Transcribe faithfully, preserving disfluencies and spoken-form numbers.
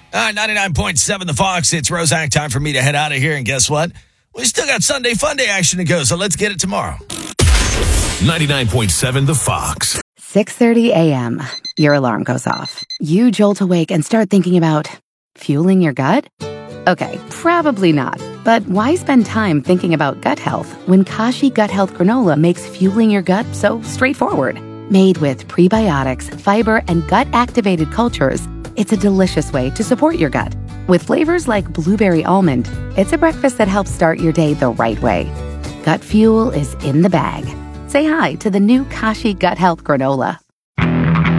All right, ninety-nine point seven The Fox. It's Rosak. Time for me to head out of here. And guess what? We still got Sunday Fun Day action to go, so let's get it tomorrow. ninety-nine point seven The Fox. six thirty a.m. Your alarm goes off. You jolt awake and start thinking about fueling your gut? Okay, probably not. But why spend time thinking about gut health when Kashi Gut Health Granola makes fueling your gut so straightforward? Made with prebiotics, fiber, and gut-activated cultures, it's a delicious way to support your gut. With flavors like blueberry almond, it's a breakfast that helps start your day the right way. Gut fuel is in the bag. Say hi to the new Kashi Gut Health Granola.